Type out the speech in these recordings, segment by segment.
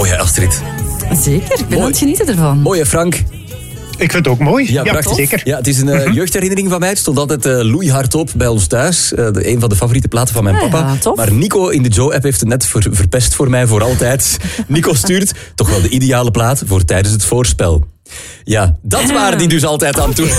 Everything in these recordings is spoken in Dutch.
Mooi, Astrid. Zeker, ik ben aan het genieten ervan. Mooi, Frank. Ik vind het ook mooi. Ja, prachtig. Zeker. Ja, het is een jeugdherinnering van mij. Het stond altijd loeihard op bij ons thuis. Een van de favoriete platen van mijn papa. Ja, tof. Maar Nico in de Joe-app heeft het net verpest voor mij voor altijd. Nico stuurt toch wel de ideale plaat voor tijdens het voorspel. Ja, dat waren die dus altijd aan toe.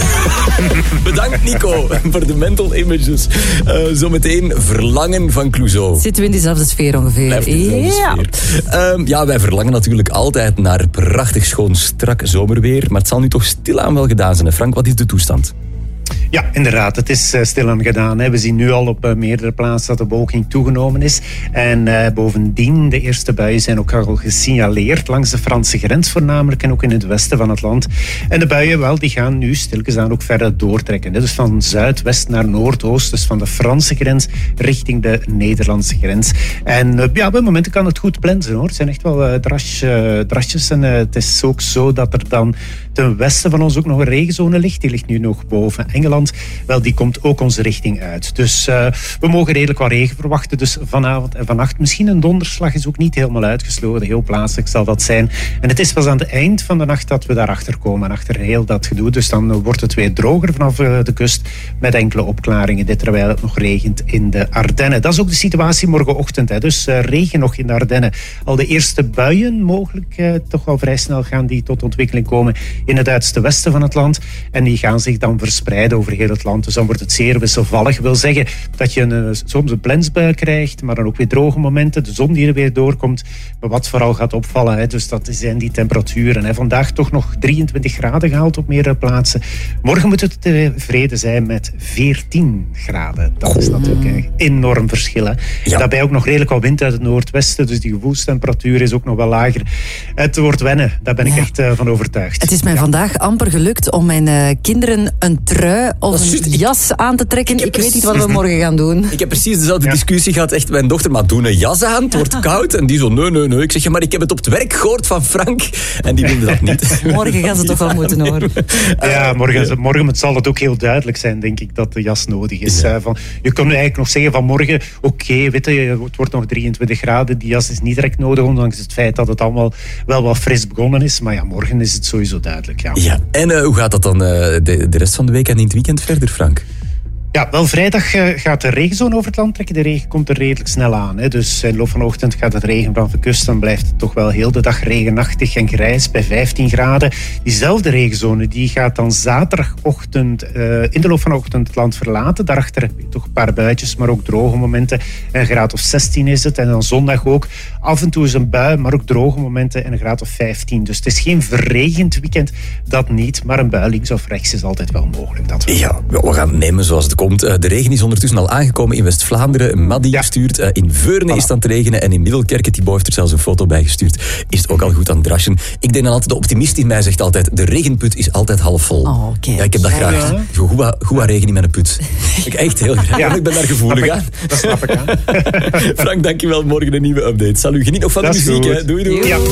Bedankt Nico voor de mental images. Zometeen Verlangen van Clouseau. Zitten we in diezelfde sfeer ongeveer? Blijft in dezelfde sfeer. Ja, wij verlangen natuurlijk altijd naar prachtig schoon strak zomerweer. Maar het zal nu toch stilaan wel gedaan zijn. Frank, wat is de toestand? Ja, inderdaad. Het is stilaan gedaan. Hè. We zien nu al op meerdere plaatsen dat de bewolking toegenomen is. En bovendien, de eerste buien zijn ook al gesignaleerd langs de Franse grens voornamelijk en ook in het westen van het land. En de buien, wel, die gaan nu stilletjes aan ook verder doortrekken. Hè. Dus van zuidwest naar noordoost, dus van de Franse grens richting de Nederlandse grens. En ja, op momenten kan het goed plensen, hoor. Het zijn echt wel drasjes. En het is ook zo dat er dan ten westen van ons ook nog een regenzone ligt. Die ligt nu nog boven Engeland. Wel, die komt ook onze richting uit. Dus we mogen redelijk wat regen verwachten. Dus vanavond en vannacht. Misschien een donderslag is ook niet helemaal uitgesloten. Heel plaatselijk zal dat zijn. En het is pas aan het eind van de nacht dat we daarachter komen. Achter heel dat gedoe. Dus dan wordt het weer droger vanaf de kust. Met enkele opklaringen. Dit terwijl het nog regent in de Ardennen. Dat is ook de situatie morgenochtend. Hè. Dus regen nog in de Ardennen. Al de eerste buien mogelijk toch wel vrij snel gaan die tot ontwikkeling komen in het uiterste westen van het land. En die gaan zich dan verspreiden over heel het land. Dus dan wordt het zeer wisselvallig. Wil zeggen dat je soms een plensbui krijgt, maar dan ook weer droge momenten. De zon die er weer doorkomt. Maar wat vooral gaat opvallen, hè, dus dat zijn die temperaturen. Hè. Vandaag toch nog 23 graden gehaald op meerdere plaatsen. Morgen moet het tevreden zijn met 14 graden. Dat is natuurlijk een enorm verschil. Hè. Ja. Daarbij ook nog redelijk wat wind uit het noordwesten. Dus die gevoelstemperatuur is ook nog wel lager. Het wordt wennen. Daar ben ik echt van overtuigd. Het is mij vandaag amper gelukt om mijn kinderen een trui of een jas aan te trekken. Ik weet niet wat we morgen gaan doen. Ik heb precies dezelfde discussie gehad. Echt, mijn dochter, maar doe een jas aan, het wordt koud. En die zo, nee. Ik zeg, ja, maar ik heb het op het werk gehoord van Frank. En die wilde dat niet. Morgen gaan ze toch wel moeten horen. Ja, morgen zal het ook heel duidelijk zijn, denk ik, dat de jas nodig is. Ja. Je kan nu eigenlijk nog zeggen van morgen, oké, weet je, het wordt nog 23 graden. Die jas is niet direct nodig, ondanks het feit dat het allemaal wel wat fris begonnen is. Maar ja, morgen is het sowieso duidelijk. Ja. En hoe gaat dat dan de rest van de week en in het weekend verder, Frank? Ja, wel vrijdag gaat de regenzone over het land trekken. De regen komt er redelijk snel aan. Hè. Dus in de loop van de ochtend gaat het regen vanaf de kust. Dan blijft het toch wel heel de dag regenachtig en grijs bij 15 graden. Diezelfde regenzone die gaat dan zaterdagochtend in de loop van de ochtend het land verlaten. Daarachter heb je toch een paar buitjes, maar ook droge momenten. Een graad of 16 is het. En dan zondag ook. Af en toe is een bui, maar ook droge momenten en een graad of 15. Dus het is geen verregend weekend, dat niet. Maar een bui links of rechts is altijd wel mogelijk. Dat wel. Ja, we gaan het nemen zoals het komt. De regen is ondertussen al aangekomen in West-Vlaanderen. Maddy gestuurd. In Veurne is het aan het regenen. En in Middelkerke, Thibaut heeft er zelfs een foto bij gestuurd. Is het ook al goed aan het drasjen. Ik denk dan altijd, de optimist in mij zegt altijd, de regenput is altijd half vol. Oh, okay. Ja, ik heb dat graag. Ja. Goed wat regen in mijn put. Ik echt heel graag. Ja. Ik ben daar gevoelig aan. Dat snap ik aan. Frank, dankjewel. Morgen een nieuwe update. Salut. Geniet nog van de muziek. Hè. Doei. Ja.